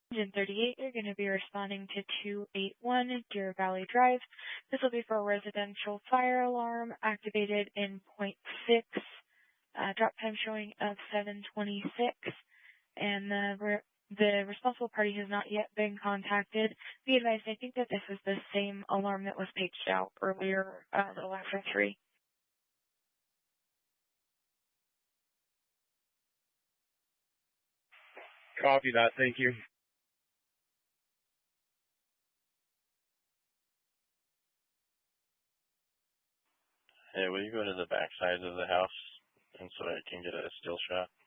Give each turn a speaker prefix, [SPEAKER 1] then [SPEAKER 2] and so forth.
[SPEAKER 1] Engine 38, you're going to be responding to 281 Deer Valley Drive. This will be for a residential fire alarm activated in point 6, drop time showing of 7:26, and the responsible party has not yet been contacted. Be advised, I think that this is the same alarm that was paged out earlier, a little after 3.
[SPEAKER 2] Copy that, thank you.
[SPEAKER 3] Hey, will you go to the back side of the house and so I can get a still shot?